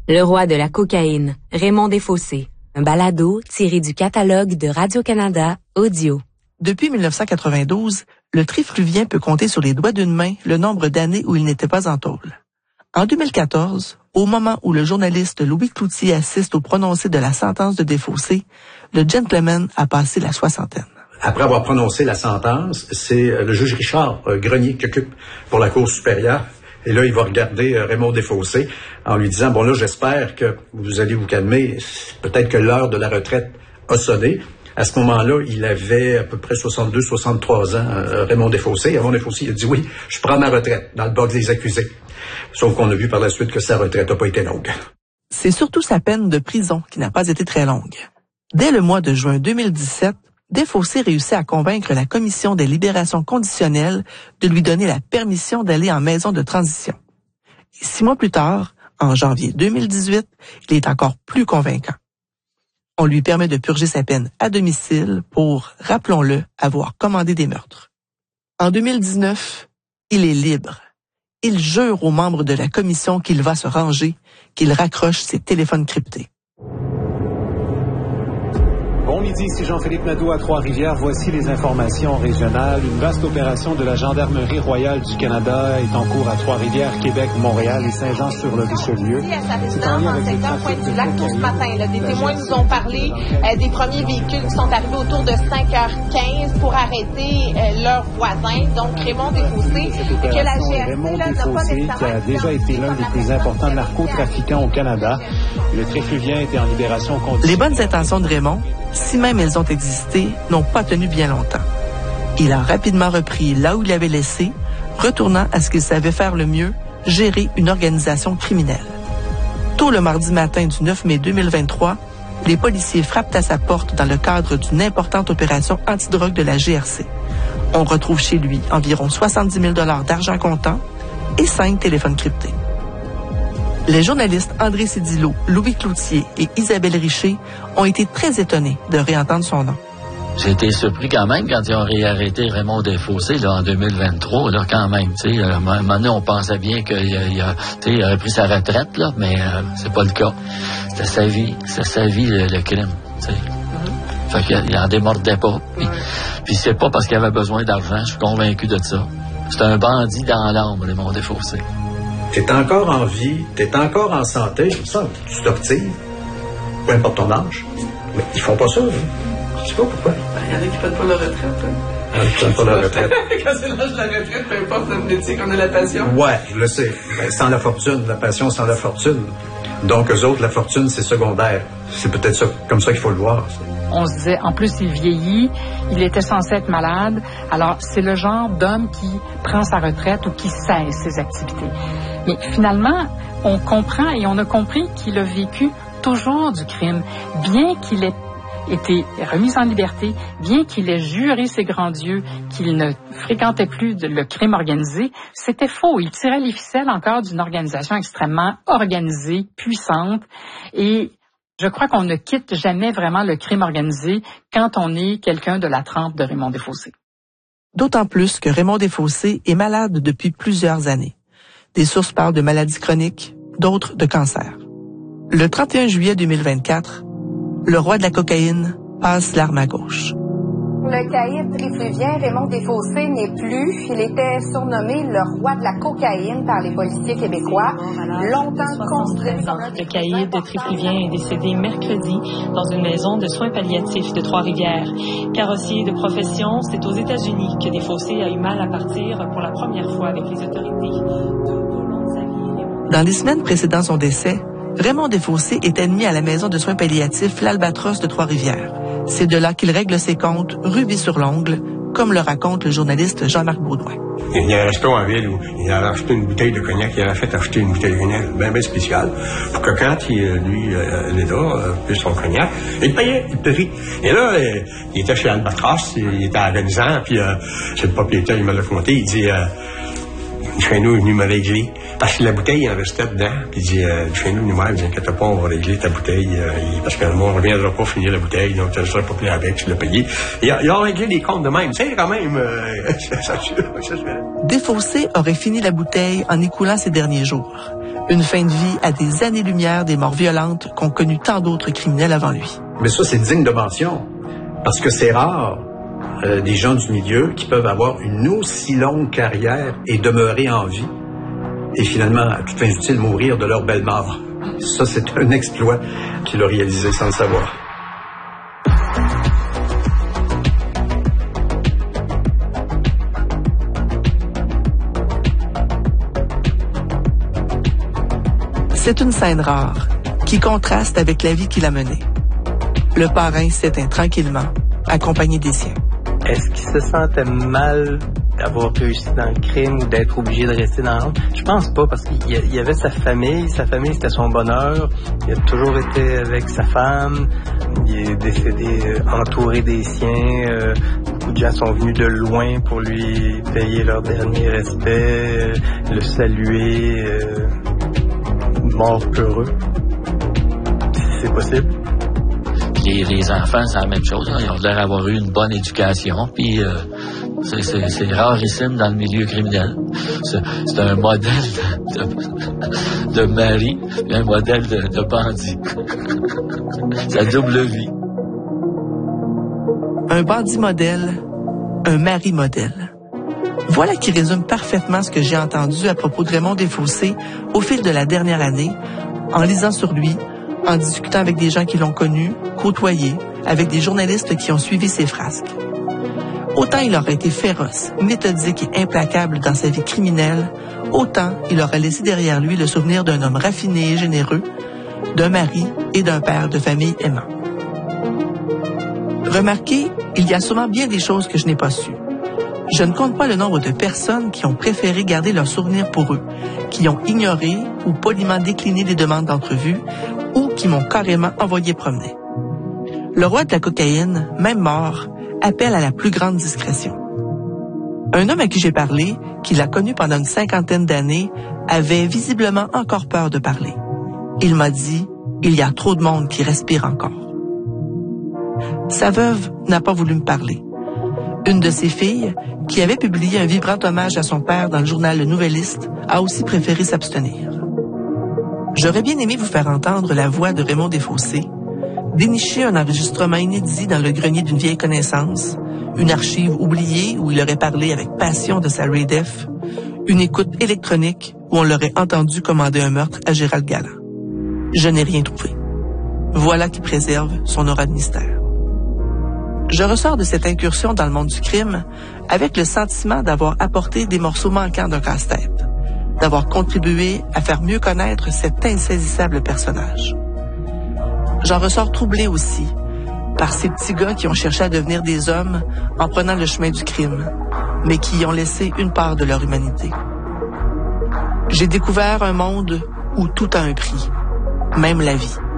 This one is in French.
Le roi de la cocaïne, Raymond Desfossés. Un balado tiré du catalogue de Radio-Canada Audio. Depuis 1992, le trifluvien peut compter sur les doigts d'une main le nombre d'années où il n'était pas en tôle. En 2014, au moment où le journaliste Louis Cloutier assiste au prononcé de la sentence de Desfossés, le gentleman a passé la soixantaine. Après avoir prononcé la sentence, c'est le juge Richard Grenier qui occupe pour la Cour supérieure. Et là, il va regarder Raymond Desfossés en lui disant, bon là, j'espère que vous allez vous calmer. Peut-être que l'heure de la retraite a sonné. À ce moment-là, il avait à peu près 62, 63 ans, Raymond Desfossés. Raymond Desfossés, il a dit, oui, je prends ma retraite dans le box des accusés. Sauf qu'on a vu par la suite que sa retraite n'a pas été longue. C'est surtout sa peine de prison qui n'a pas été très longue. Dès le mois de juin 2017, Desfossés réussit à convaincre la Commission des libérations conditionnelles de lui donner la permission d'aller en maison de transition. Et 6 mois plus tard, en janvier 2018, il est encore plus convaincant. On lui permet de purger sa peine à domicile pour, rappelons-le, avoir commandé des meurtres. En 2019, il est libre. Il jure aux membres de la commission qu'il va se ranger, qu'il raccroche ses téléphones cryptés. Bon midi, ici Jean-Philippe Nadeau à Trois-Rivières. Voici les informations régionales. Une vaste opération de la Gendarmerie royale du Canada est en cours à Trois-Rivières, Québec, Montréal et Saint-Jean-sur-le-Richelieu. À sa résidence dans le secteur Pointe-du-Lac tôt ce matin. Des témoins nous ont parlé des premiers véhicules qui sont arrivés autour de 5h15 pour arrêter leurs voisins, donc Raymond Desfossés, et que la GRC Raymond n'a pas Desfossés, nécessairement... qui a déjà été l'un des plus importants narcotrafiquants au Canada. Le trifluvien était en libération conditionnelle. Les bonnes intentions de Raymond, si même elles ont existé, n'ont pas tenu bien longtemps. Il a rapidement repris là où il avait laissé, retournant à ce qu'il savait faire le mieux, gérer une organisation criminelle. Tôt le mardi matin du 9 mai 2023, les policiers frappent à sa porte dans le cadre d'une importante opération antidrogue de la GRC. On retrouve chez lui environ 70 000 $ d'argent comptant et 5 téléphones cryptés. Les journalistes André Cédillo, Louis Cloutier et Isabelle Richer ont été très étonnés de réentendre son nom. J'ai été surpris quand même quand ils ont réarrêté Raymond Desfossés là, en 2023, là, quand même. À un moment donné, on pensait bien qu'il aurait pris sa retraite, là, mais c'est pas le cas. C'était sa vie, le crime. T'sais. Fait qu'il en démordait pas. Puis c'est pas parce qu'il avait besoin d'argent, je suis convaincu de ça. C'est un bandit dans l'âme, Raymond Desfossés. T'es encore en vie, t'es encore en santé, comme ça, tu t'obtines, peu importe ton âge. Mais ils font pas ça, hein. Je sais pas pourquoi. Il y en a qui prennent pas leur retraite. Hein? Ils prennent pas leur retraite. Quand c'est l'âge de la retraite, peu importe notre métier qu'on a la passion. Ouais, je le sais. Ben, sans la fortune, la passion sans la fortune. Donc, eux autres, la fortune, c'est secondaire. C'est peut-être ça, comme ça qu'il faut le voir. Ça. On se disait, en plus, il vieillit, il était censé être malade. Alors, c'est le genre d'homme qui prend sa retraite ou qui cesse ses activités. Mais finalement, on comprend et on a compris qu'il a vécu toujours du crime. Bien qu'il ait été remis en liberté, bien qu'il ait juré ses grands dieux qu'il ne fréquentait plus le crime organisé, c'était faux. Il tirait les ficelles encore d'une organisation extrêmement organisée, puissante. Et je crois qu'on ne quitte jamais vraiment le crime organisé quand on est quelqu'un de la trempe de Raymond Desfossés. D'autant plus que Raymond Desfossés est malade depuis plusieurs années. Des sources parlent de maladies chroniques, d'autres de cancer. Le 31 juillet 2024, le roi de la cocaïne passe l'arme à gauche. Le caïd trifluvien Raymond Desfossés n'est plus. Il était surnommé le roi de la cocaïne par les policiers québécois. Longtemps considéré comme le caïd trifluvien est décédé mercredi dans une maison de soins palliatifs de Trois-Rivières. Carrossier de profession, c'est aux États-Unis que Desfossés a eu mal à partir pour la première fois avec les autorités. Dans les semaines précédant son décès, Raymond Desfossés est admis à la maison de soins palliatifs L'Albatros de Trois-Rivières. C'est de là qu'il règle ses comptes rubis sur l'ongle, comme le raconte le journaliste Jean-Marc Baudouin. Il y a un resto en ville où il a acheté une bouteille de cognac, il a fait acheter une bouteille de cognac bien spéciale, pour que quand lui est là, puis son cognac, il payait, il payait. Et là, il était chez Albatros, il était agonisant, puis c'est le propriétaire, il me l'a compté, il dit... chez nous, il est venu me régler. Parce que la bouteille, il en restait dedans. Puis il dit, chez nous, il dit, inquiète pas, on va régler ta bouteille. Parce que moi, on ne reviendra pas finir la bouteille, donc tu ne seras pas pris avec, tu l'as payé. Il a réglé les comptes de même. C'est quand même... Desfossés aurait fini la bouteille en écoulant ses derniers jours. Une fin de vie à des années-lumière des morts violentes qu'ont connu tant d'autres criminels avant lui. Mais ça, c'est digne de mention, parce que c'est rare des gens du milieu qui peuvent avoir une aussi longue carrière et demeurer en vie, et finalement, à toute fin utile, mourir de leur belle mort. Ça, c'est un exploit qu'il a réalisé sans le savoir. C'est une scène rare qui contraste avec la vie qu'il a menée. Le parrain s'éteint tranquillement, accompagné des siens. Est-ce qu'il se sentait mal d'avoir réussi dans le crime ou d'être obligé de rester dans l'ombre? Je pense pas, parce qu'il y avait sa famille c'était son bonheur, il a toujours été avec sa femme, il est décédé entouré des siens, beaucoup de gens sont venus de loin pour lui payer leur dernier respect, le saluer, mort heureux, si c'est possible. Les enfants, c'est la même chose. Hein. Ils ont l'air d'avoir eu une bonne éducation. Puis c'est rarissime dans le milieu criminel. C'est un modèle de mari et un modèle de bandit. C'est la double vie. Un bandit modèle, un mari modèle. Voilà qui résume parfaitement ce que j'ai entendu à propos de Raymond Desfossés au fil de la dernière année, en lisant sur lui, en discutant avec des gens qui l'ont connu, côtoyé, avec des journalistes qui ont suivi ses frasques. Autant il aurait été féroce, méthodique et implacable dans sa vie criminelle, autant il aurait laissé derrière lui le souvenir d'un homme raffiné et généreux, d'un mari et d'un père de famille aimant. Remarquez, il y a sûrement bien des choses que je n'ai pas sues. Je ne compte pas le nombre de personnes qui ont préféré garder leurs souvenirs pour eux, qui ont ignoré ou poliment décliné des demandes d'entrevue ou qui m'ont carrément envoyé promener. Le roi de la cocaïne, même mort, appelle à la plus grande discrétion. Un homme à qui j'ai parlé, qui l'a connu pendant une 50aine d'années, avait visiblement encore peur de parler. Il m'a dit, il y a trop de monde qui respire encore. Sa veuve n'a pas voulu me parler. Une de ses filles, qui avait publié un vibrant hommage à son père dans le journal Le Nouvelliste, a aussi préféré s'abstenir. J'aurais bien aimé vous faire entendre la voix de Raymond Desfossés, dénicher un enregistrement inédit dans le grenier d'une vieille connaissance, une archive oubliée où il aurait parlé avec passion de sa RADF, une écoute électronique où on l'aurait entendu commander un meurtre à Gérald Galland. Je n'ai rien trouvé. Voilà qui préserve son aura de mystère. Je ressors de cette incursion dans le monde du crime avec le sentiment d'avoir apporté des morceaux manquants d'un casse-tête, d'avoir contribué à faire mieux connaître cet insaisissable personnage. J'en ressors troublé aussi par ces petits gars qui ont cherché à devenir des hommes en prenant le chemin du crime, mais qui y ont laissé une part de leur humanité. J'ai découvert un monde où tout a un prix, même la vie.